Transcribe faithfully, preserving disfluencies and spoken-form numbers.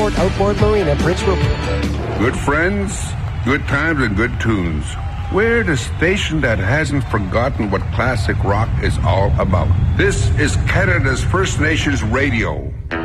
Airport Outboard Marina, Prince Rupert. Good friends, good times, and good tunes. We're the station that hasn't forgotten what classic rock is all about. This is Canada's First Nations Radio.